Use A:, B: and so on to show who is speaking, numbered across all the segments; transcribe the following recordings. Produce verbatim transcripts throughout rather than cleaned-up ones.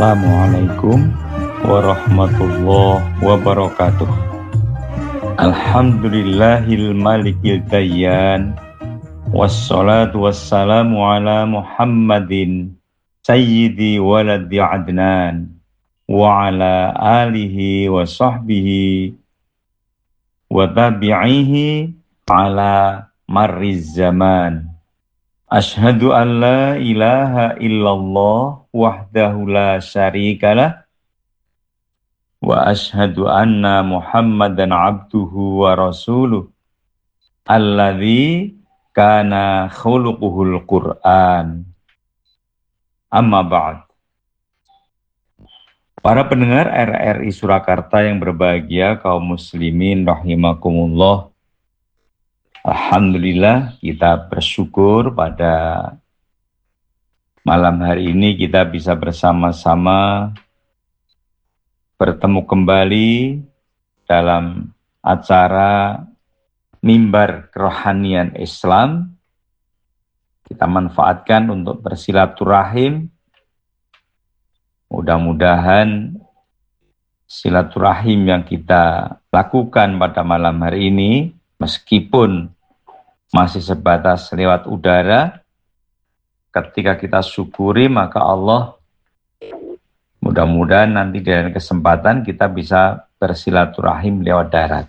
A: Assalamualaikum warahmatullahi wabarakatuh. Alhamdulillahil malikil dayyan, wassalatu wassalamu ala Muhammadin sayyidi waladi adnan wa ala alihi wa sahbihi wa tabi'ihi ala marriz zaman. Ashhadu an la ilaha illallah wahdahu la syarikalah wa ashhadu anna Muhammadan abduhu wa rasuluh alladzi kana khuluquhul Qur'an. Amma ba'd. Para pendengar R R I Surakarta yang berbahagia, kaum muslimin rahimakumullah. Alhamdulillah, kita bersyukur pada malam hari ini kita bisa bersama-sama bertemu kembali dalam acara Mimbar Kerohanian Islam. Kita manfaatkan untuk bersilaturahim. Mudah-mudahan silaturahim yang kita lakukan pada malam hari ini, meskipun masih sebatas lewat udara, ketika kita syukuri maka Allah mudah-mudahan nanti dengan kesempatan kita bisa bersilaturahim lewat darat.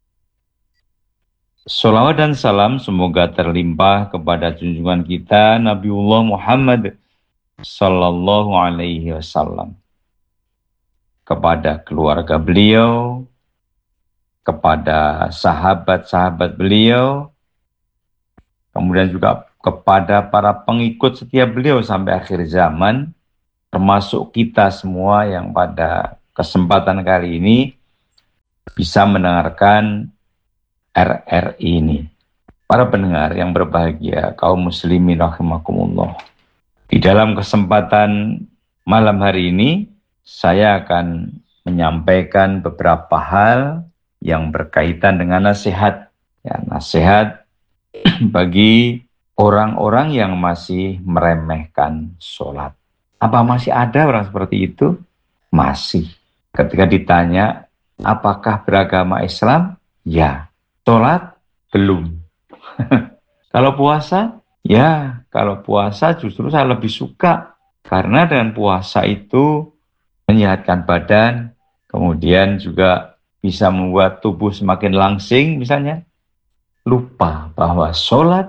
A: Sholawat dan salam semoga terlimpah kepada junjungan kita Nabiullah Muhammad Sallallahu Alaihi Wasallam, kepada keluarga beliau, kepada sahabat-sahabat beliau, kemudian juga kepada para pengikut setiap beliau sampai akhir zaman, termasuk kita semua yang pada kesempatan kali ini bisa mendengarkan R R I ini. Para pendengar yang berbahagia, kaum muslimin rahimakumullah. Di dalam kesempatan malam hari ini, saya akan menyampaikan beberapa hal yang berkaitan dengan nasihat. Ya, nasihat bagi orang-orang yang masih meremehkan sholat. Apa masih ada orang seperti itu? Masih. Ketika ditanya, apakah beragama Islam? Ya. Sholat? Belum. Kalau puasa? Ya. Kalau puasa justru saya lebih suka. Karena dengan puasa itu menyehatkan badan, kemudian juga bisa membuat tubuh semakin langsing misalnya. Lupa bahwa sholat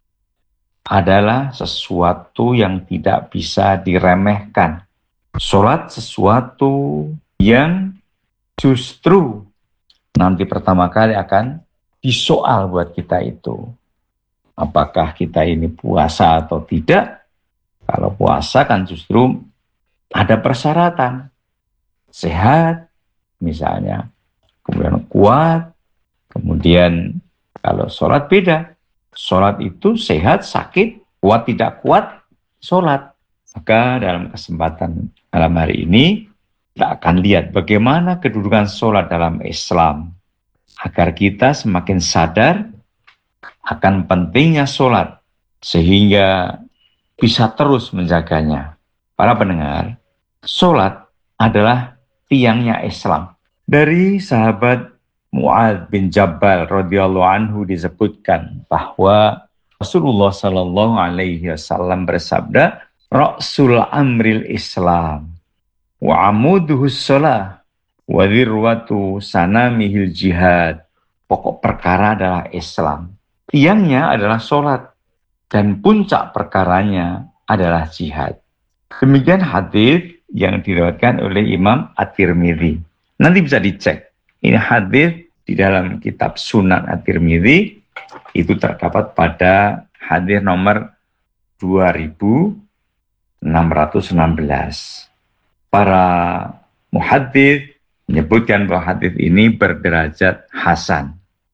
A: adalah sesuatu yang tidak bisa diremehkan. Sholat sesuatu yang justru nanti pertama kali akan disoal buat kita itu. Apakah kita ini puasa atau tidak? Kalau puasa kan justru ada persyaratan. Sehat misalnya, kemudian kuat, kemudian kalau sholat beda. Sholat itu sehat, sakit, kuat, tidak kuat, sholat. Maka dalam kesempatan malam hari ini, kita akan lihat bagaimana kedudukan sholat dalam Islam. Agar kita semakin sadar akan pentingnya sholat, sehingga bisa terus menjaganya. Para pendengar, sholat adalah tiangnya Islam. Dari sahabat Mu'adz bin Jabal radhiyallahu anhu disebutkan bahwa Rasulullah sallallahu alaihi wasallam bersabda, "Ra'sul amril Islam wa amuduhus shalah wa dzirwatu sanamihil jihad." Pokok perkara adalah Islam. Tiangnya adalah sholat dan puncak perkaranya adalah jihad. Demikian hadis yang diriwayatkan oleh Imam At-Tirmidzi. Nanti bisa dicek. Ini hadis di dalam kitab Sunan At-Tirmidzi, itu terdapat pada hadis nomor dua ribu enam ratus enam belas. Para muhaddits menyebutkan bahwa hadis ini berderajat hasan.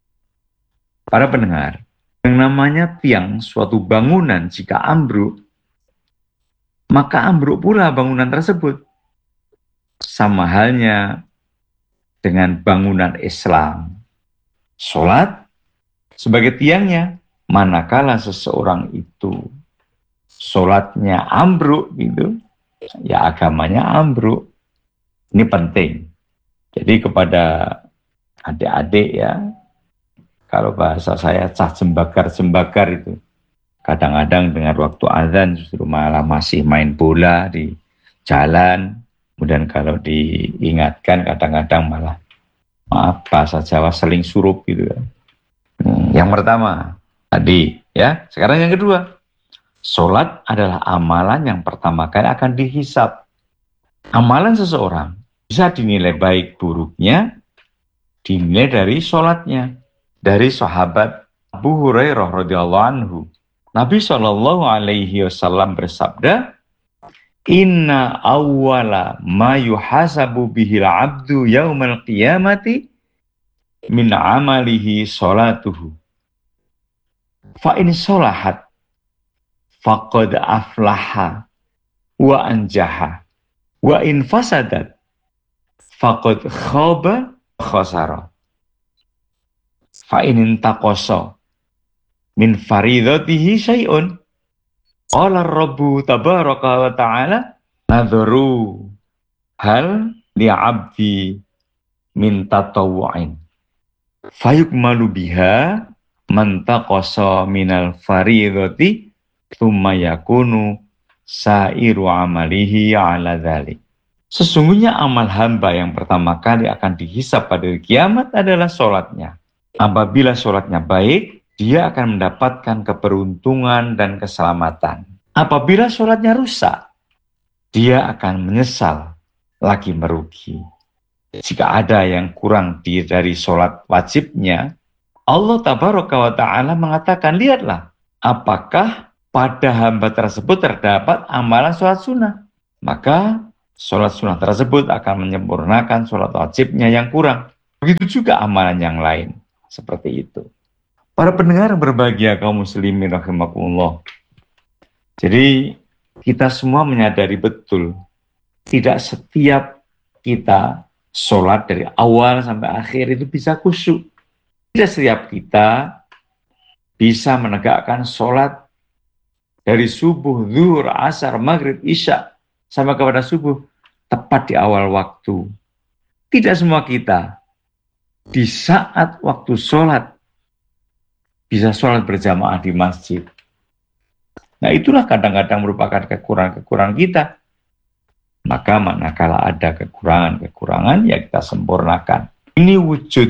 A: Para pendengar, yang namanya tiang suatu bangunan jika ambruk, maka ambruk pula bangunan tersebut. Sama halnya dengan bangunan Islam. Sholat sebagai tiangnya, manakala seseorang itu sholatnya ambruk gitu, ya agamanya ambruk. Ini penting. Jadi kepada adik-adik ya, kalau bahasa saya cah jembagar-jembagar itu, kadang-kadang dengar waktu azan justru malah masih main bola di jalan. Kemudian kalau diingatkan kadang-kadang malah, maaf bahasa Jawa, seling surup gitu ya. Hmm, yang pertama tadi ya, sekarang yang kedua. Sholat adalah amalan yang pertama kali akan dihisab. Amalan seseorang bisa dinilai baik buruknya, dinilai dari sholatnya. Dari sahabat Abu Hurairah radhiyallahu anhu, Nabi Shallallahu alaihi wasallam bersabda, Inna awwala ma yuhasabu bihil abdu yaumal qiyamati min amalihi sholatuhu. Fa in sholahat faqad aflaha wa anjaha wa in fasadat faqad khaba khasara. Fa in intaqasa min faridatihi syai'un qala rabbu tabaraka wa ta'ala nadharu hal li'abdi min tatawwu'in fayukmalu biha man taqasa minal faridati thumma yakunu sa'iru amalihi ala dhalik. Sesungguhnya amal hamba yang pertama kali akan dihisab pada hari kiamat adalah sholatnya. Apabila sholatnya baik, dia akan mendapatkan keberuntungan dan keselamatan. Apabila sholatnya rusak, dia akan menyesal lagi merugi. Jika ada yang kurang dari sholat wajibnya, Allah Tabaraka wa Ta'ala mengatakan, lihatlah, apakah pada hamba tersebut terdapat amalan sholat sunnah. Maka sholat sunnah tersebut akan menyempurnakan sholat wajibnya yang kurang. Begitu juga amalan yang lain. Seperti itu. Para pendengar berbahagia kaum muslimin rahimakumullah. Jadi kita semua menyadari betul, tidak setiap kita sholat dari awal sampai akhir itu bisa khusyuk. Tidak setiap kita bisa menegakkan sholat dari subuh, zuhur, asar, maghrib, isya, sampai kepada subuh, tepat di awal waktu. Tidak semua kita, di saat waktu sholat, bisa sholat berjamaah di masjid. Nah itulah kadang-kadang merupakan kekurangan-kekurangan kita. Maka manakala ada kekurangan-kekurangan, ya kita sempurnakan. Ini wujud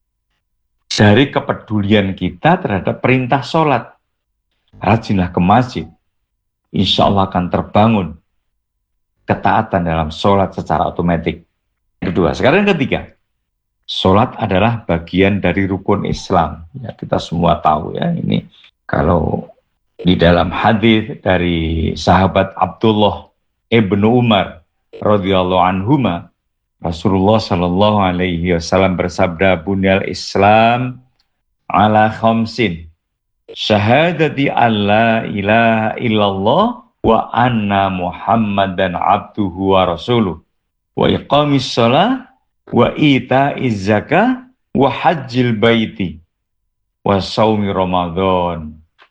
A: dari kepedulian kita terhadap perintah sholat. Rajinlah ke masjid, insya Allah akan terbangun ketaatan dalam sholat secara otomatis. Kedua, sekarang yang ketiga, sholat adalah bagian dari rukun Islam. Ya, kita semua tahu ya, ini kalau di dalam hadis dari sahabat Abdullah ibnu Umar radhiyallahu anhuma, Rasulullah Shallallahu alaihi wasallam bersabda, bunyal Islam ala khamsin. Syahadati alla ilaha illallah wa anna muhammadan abduhu wa rasuluh wa iqamis shalah wa ita'iz zakah wa hajjil baiti wa saumi ramadan.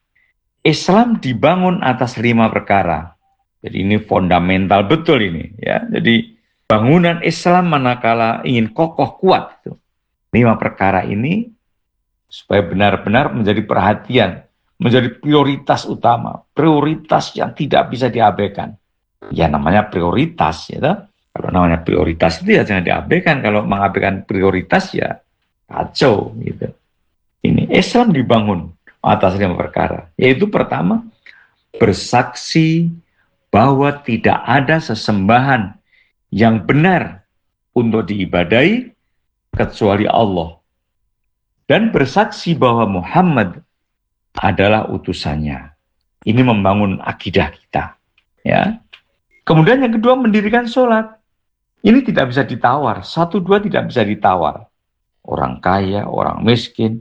A: Islam dibangun atas lima perkara. Jadi ini fundamental betul ini ya. Jadi bangunan Islam manakala ingin kokoh kuat itu, lima perkara ini supaya benar-benar menjadi perhatian, menjadi prioritas utama, prioritas yang tidak bisa diabaikan. Ya namanya prioritas, ya toh? Kalau namanya prioritas itu ya jangan diabaikan. Kalau mengabaikan prioritas ya kacau, gitu. Ini Islam dibangun atas lima perkara, yaitu pertama, bersaksi bahwa tidak ada sesembahan yang benar untuk diibadahi kecuali Allah. Dan bersaksi bahwa Muhammad adalah utusannya. Ini membangun akidah kita. Ya. Kemudian yang kedua, mendirikan sholat. Ini tidak bisa ditawar. Satu, dua tidak bisa ditawar. Orang kaya, orang miskin,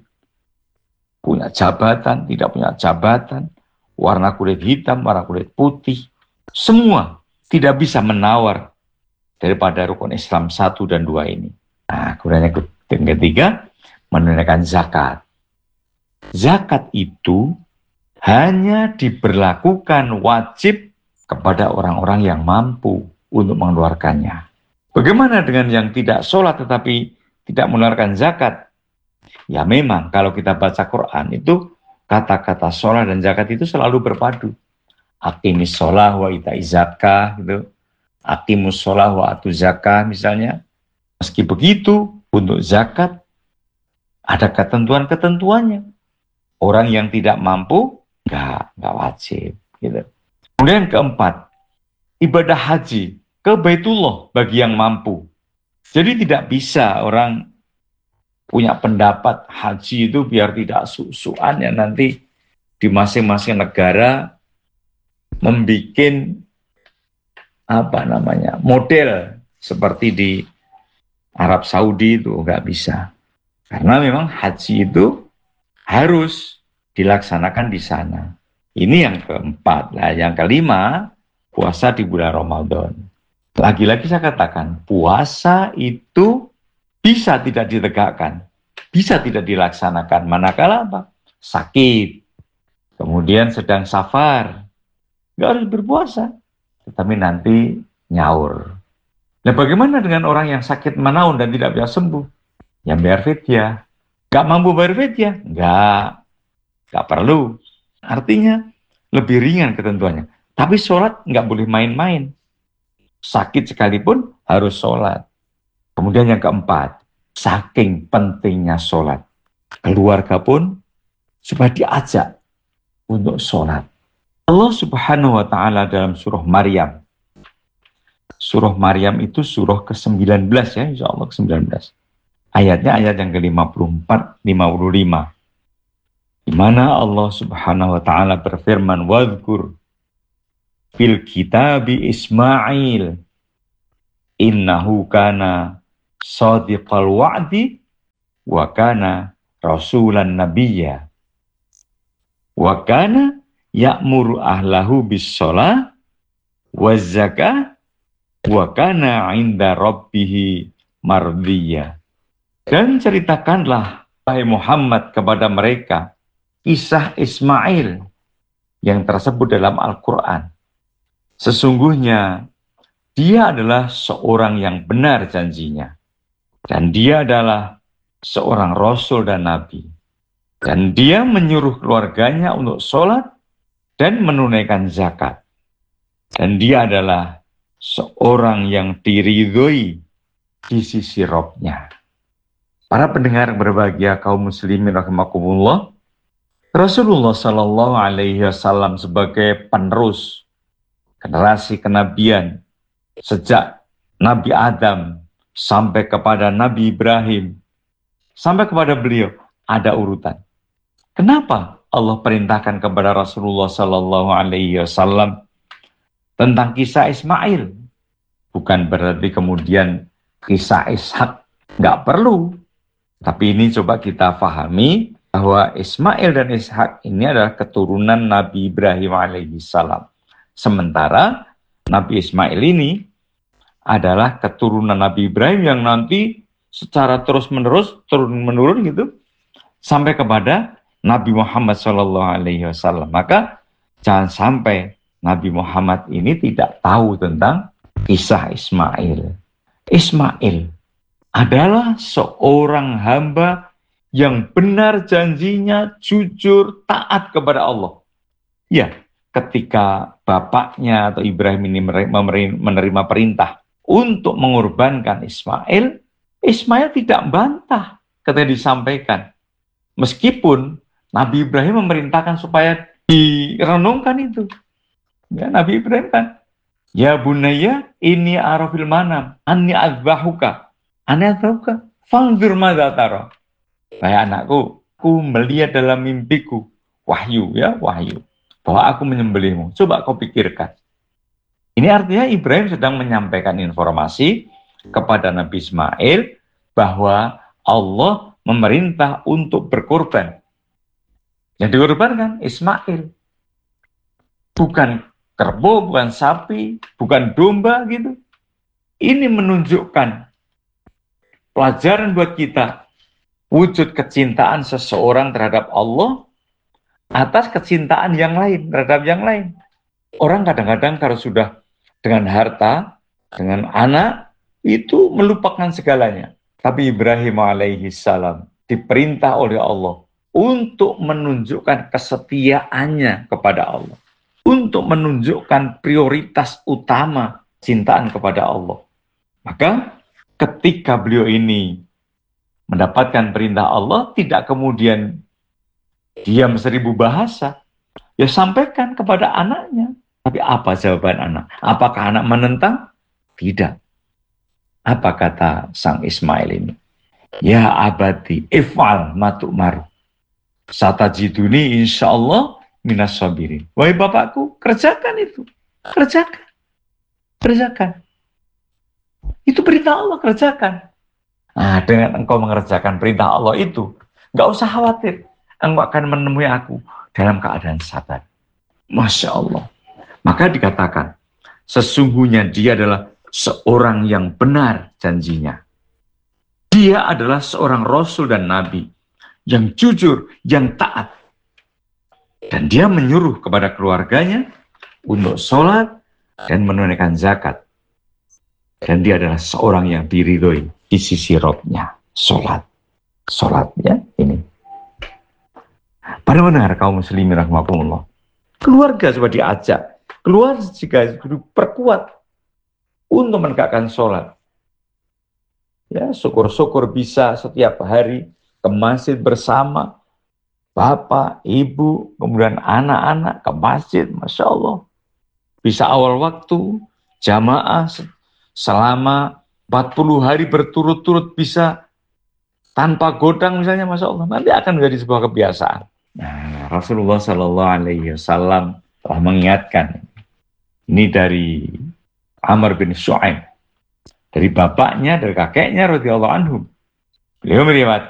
A: punya jabatan, tidak punya jabatan, warna kulit hitam, warna kulit putih. Semua tidak bisa menawar daripada rukun Islam satu dan dua ini. Nah, kemudian yang ketiga, menunaikan zakat. Zakat itu hanya diberlakukan wajib kepada orang-orang yang mampu untuk mengeluarkannya. Bagaimana dengan yang tidak sholat tetapi tidak mengeluarkan zakat? Ya memang kalau kita baca Quran itu kata-kata sholat dan zakat itu selalu berpadu. Aqimis sholah wa ita'iz zakah gitu. Aqimus sholah wa atu zakah misalnya. Meski begitu untuk zakat ada ketentuan-ketentuannya. Orang yang tidak mampu enggak, enggak wajib gitu. Kemudian keempat, ibadah haji ke Baitullah bagi yang mampu. Jadi tidak bisa orang punya pendapat haji itu biar tidak su-suan ya nanti di masing-masing negara membuat apa namanya model seperti di Arab Saudi itu nggak bisa. Karena memang haji itu harus dilaksanakan di sana. Ini yang keempat. Nah, yang kelima, puasa di bulan Ramadan. Lagi-lagi saya katakan, puasa itu bisa tidak ditegakkan, bisa tidak dilaksanakan. Manakala apa? Sakit, kemudian sedang safar, nggak harus berpuasa, tetapi nanti nyaur. Nah, bagaimana dengan orang yang sakit menaun dan tidak bisa sembuh? Yang bayar fidyah. Nggak mampu bayar fidyah? Nggak, nggak perlu. Artinya lebih ringan ketentuannya. Tapi sholat nggak boleh main-main. Sakit sekalipun harus sholat. Kemudian yang keempat, saking pentingnya sholat. Keluarga pun supaya diajak untuk sholat. Allah Subhanahu wa Ta'ala dalam surah Maryam. Surah Maryam itu surah ke sembilan belas ya, insya Allah ke sembilan belas. Ayatnya ayat yang ke lima puluh empat lima puluh lima. Di mana Allah Subhanahu wa Ta'ala berfirman, "Wadhkur fil kitabi Ismail innahu kana shadiqal wa'di wa kana rasulan nabiyya wa kana ya'muru ahlahu bis shalah waz zakah wa kana 'inda rabbih mardiyya." Dan ceritakanlah wahai Muhammad kepada mereka kisah Ismail yang tersebut dalam Al-Quran. Sesungguhnya dia adalah seorang yang benar janjinya. Dan dia adalah seorang Rasul dan Nabi. Dan dia menyuruh keluarganya untuk sholat dan menunaikan zakat. Dan dia adalah seorang yang diridhoi di sisi Rabb-Nya. Para pendengar berbahagia kaum muslimin rahimakumullah, Rasulullah Shallallahu Alaihi Wasallam sebagai penerus generasi kenabian sejak Nabi Adam sampai kepada Nabi Ibrahim sampai kepada beliau ada urutan. Kenapa Allah perintahkan kepada Rasulullah Shallallahu Alaihi Wasallam tentang kisah Ismail? Bukan berarti kemudian kisah Ishak nggak perlu. Tapi ini coba kita pahami bahwa Ismail dan Ishak ini adalah keturunan Nabi Ibrahim alaihi salam. Sementara Nabi Ismail ini adalah keturunan Nabi Ibrahim yang nanti secara terus-menerus, turun-menurun gitu, sampai kepada Nabi Muhammad shallallahu alaihi wasallam. Maka jangan sampai Nabi Muhammad ini tidak tahu tentang kisah Ismail. Ismail adalah seorang hamba yang benar janjinya, jujur, taat kepada Allah. Ya, ketika bapaknya atau Ibrahim ini menerima perintah untuk mengorbankan Ismail, Ismail tidak bantah ketika disampaikan. Meskipun Nabi Ibrahim memerintahkan supaya direnungkan itu. Ya, Nabi Ibrahim kan, "Ya bunayya inni arafil manam anni azbahuka." Aneh tahu kan? Fangdur madza tara. Kayak anakku, aku melihat dalam mimpiku wahyu ya, wahyu bahwa aku menyembelihmu. Coba kau pikirkan. Ini artinya Ibrahim sedang menyampaikan informasi kepada Nabi Ismail bahwa Allah memerintah untuk berkorban. Yang dikorbankan Ismail. Bukan kerbau, bukan sapi, bukan domba gitu. Ini menunjukkan pelajaran buat kita, wujud kecintaan seseorang terhadap Allah atas kecintaan yang lain, terhadap yang lain. Orang kadang-kadang kalau sudah dengan harta, dengan anak, itu melupakan segalanya. Tapi Ibrahim alaihi salam diperintah oleh Allah untuk menunjukkan kesetiaannya kepada Allah, untuk menunjukkan prioritas utama cintaan kepada Allah. Maka ketika beliau ini mendapatkan perintah Allah, tidak kemudian diam seribu bahasa, ya sampaikan kepada anaknya. Tapi apa jawaban anak? Apakah anak menentang? Tidak. Apa kata sang Ismail ini? Ya abadi, if'al matuk maru. Satajiduni insya Allah minas sabirin. Wahai bapakku, kerjakan itu. Kerjakan. Kerjakan. Itu perintah Allah, kerjakan. Nah, dengan engkau mengerjakan perintah Allah itu, nggak usah khawatir. Engkau akan menemui aku dalam keadaan sabar. Masya Allah. Maka dikatakan, sesungguhnya dia adalah seorang yang benar janjinya. Dia adalah seorang Rasul dan Nabi yang jujur, yang taat. Dan dia menyuruh kepada keluarganya untuk sholat dan menunaikan zakat. Dan dia adalah seorang yang diridhoi di sisi Robnya. Sholat. Sholatnya ini. Para pendengar kaum muslimin rahimakumullah. Keluarga coba diajak. Keluar jika perkuat untuk menegakkan sholat. Ya, syukur-syukur bisa setiap hari ke masjid bersama bapak, ibu, kemudian anak-anak ke masjid, masya Allah. Bisa awal waktu, jamaah selama empat puluh hari berturut-turut bisa tanpa godang misalnya, masya Allah. Nanti akan menjadi sebuah kebiasaan. Nah, Rasulullah Shallallahu Alaihi Wasallam telah mengingatkan. Ini dari Amr bin Shu'aib, dari bapaknya, dari kakeknya radhiyallahu anhum. Beliau meriwayatkan